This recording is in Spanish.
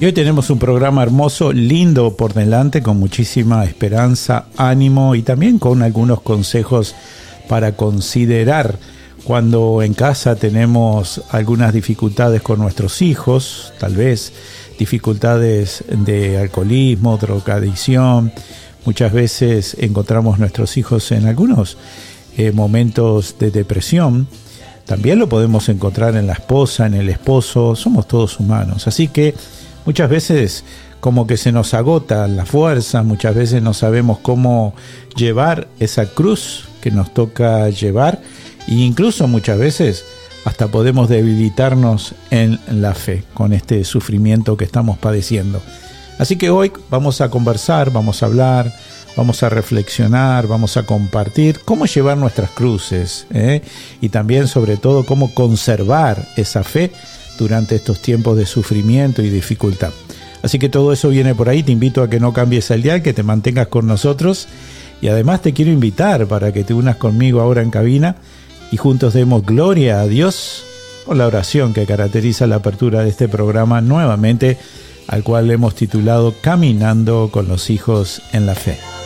Y hoy tenemos un programa hermoso, lindo por delante, con muchísima esperanza, ánimo y también con algunos consejos para considerar cuando en casa tenemos algunas dificultades con nuestros hijos, tal vez dificultades de alcoholismo, drogadicción. Muchas veces encontramos nuestros hijos en algunos momentos de depresión. También lo podemos encontrar en la esposa, en el esposo. Somos todos humanos, así que muchas veces como que se nos agota la fuerza, muchas veces no sabemos cómo llevar esa cruz que nos toca llevar, e incluso muchas veces hasta podemos debilitarnos en la fe con este sufrimiento que estamos padeciendo. Así que hoy vamos a conversar, vamos a hablar, vamos a reflexionar, vamos a compartir cómo llevar nuestras cruces, y también sobre todo cómo conservar esa fe durante estos tiempos de sufrimiento y dificultad. Así que todo eso viene por ahí. Te invito a que no cambies el dial, que te mantengas con nosotros, y además te quiero invitar para que te unas conmigo ahora en cabina y juntos demos gloria a Dios con la oración que caracteriza la apertura de este programa nuevamente, al cual hemos titulado Caminando con los hijos en la fe.